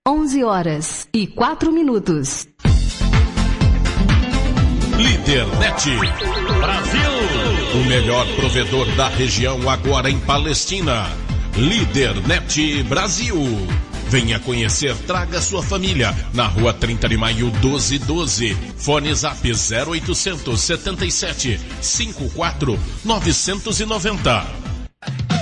11h04. Lídernet Brasil, o melhor provedor da região agora em Palestina. Lídernet Brasil. Venha conhecer, traga sua família. Na rua 30 de maio 1212. Fone Zap 0800 77 54 990.